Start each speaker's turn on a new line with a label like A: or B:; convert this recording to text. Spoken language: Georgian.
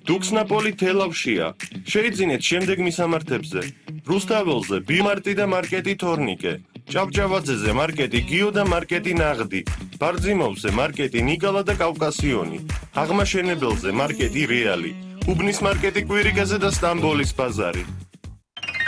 A: დუქსნაპოლი თელავშია. შეიძინეთ შემდეგ მისამართებზე. რუსთაველზე ბიმარტი და მარკეტი თორნიკე. ჭავჭავაძეზე მარკეტი გიო და მარკეტი ნაღდი. ბარძიმოვზე მარკეტი ნიკალა და კავკასიონი. აღმაშენებელზე მარკეტი რეალი. უბნის მარკეტი კვირიკაზე და სტამბოლის ბაზარი.